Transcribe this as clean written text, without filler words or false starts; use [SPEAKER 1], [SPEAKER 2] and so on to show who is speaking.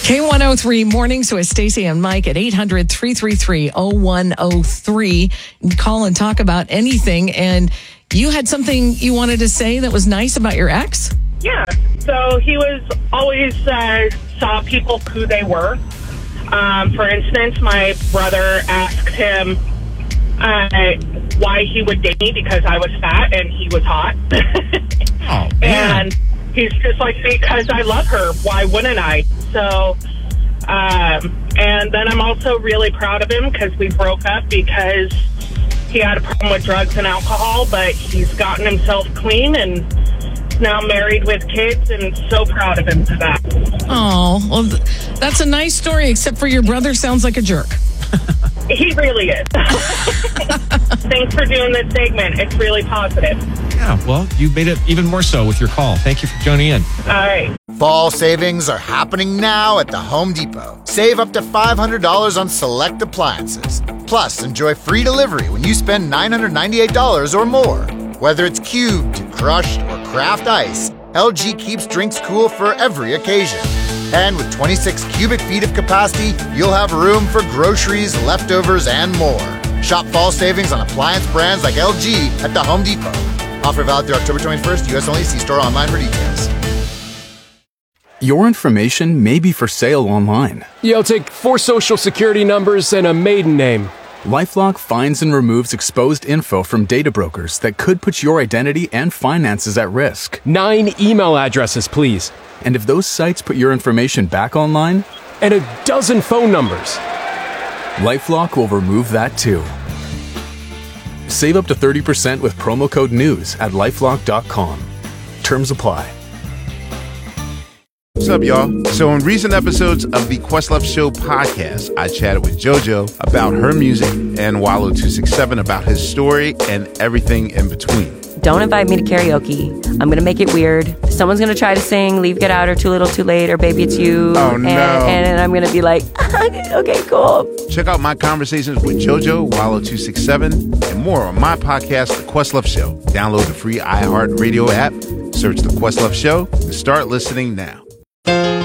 [SPEAKER 1] K103 Mornings with Stacey and Mike at 800-333-0103. Call and talk about anything. And you had something you wanted to say that was nice about your ex?
[SPEAKER 2] Yeah. So he was always saw people who they were. For instance, my brother asked him why he would date me because I was fat and he was hot.
[SPEAKER 3] Oh, man.
[SPEAKER 2] And he's just like, because I love her. Why wouldn't I? So, and then I'm also really proud of him because we broke up because he had a problem with drugs and alcohol, but he's gotten himself clean and now married with kids, and so proud of him for that.
[SPEAKER 1] Oh, well, that's a nice story, except for your brother sounds like a jerk.
[SPEAKER 2] He really is. Thanks for doing this segment. It's really positive.
[SPEAKER 3] Yeah, well, you made it even more so with your call. Thank you for joining in.
[SPEAKER 2] All right.
[SPEAKER 4] Fall savings are happening now at the Home Depot. Save up to $500 on select appliances. Plus, enjoy free delivery when you spend $998 or more. Whether it's cubed, crushed, or craft ice, LG keeps drinks cool for every occasion. And with 26 cubic feet of capacity, you'll have room for groceries, leftovers, and more. Shop fall savings on appliance brands like LG at the Home Depot. Offer valid through October 21st, U.S. only. See store online for details.
[SPEAKER 5] Your information may be for sale online.
[SPEAKER 6] You'll take 4 social security numbers and a maiden name.
[SPEAKER 5] LifeLock finds and removes exposed info from data brokers that could put your identity and finances at risk.
[SPEAKER 6] 9 email addresses, please.
[SPEAKER 5] And if those sites put your information back online,
[SPEAKER 6] And a dozen phone numbers.
[SPEAKER 5] LifeLock will remove that too. Save up to 30% with promo code NEWS at LifeLock.com. Terms apply.
[SPEAKER 7] What's up, y'all? So in recent episodes of the Questlove Show podcast, I chatted with JoJo about her music and Wallow267 about his story and everything in between.
[SPEAKER 8] Don't invite me to karaoke. I'm going to make it weird. Someone's going to try to sing Leave, Get Out, or Too Little, Too Late, or Baby It's You.
[SPEAKER 7] Oh, no.
[SPEAKER 8] And I'm going to be like, okay, cool.
[SPEAKER 7] Check out my conversations with JoJo, Wallow267, and more on my podcast, The Questlove Show. Download the free iHeartRadio app, search The Questlove Show, and start listening now.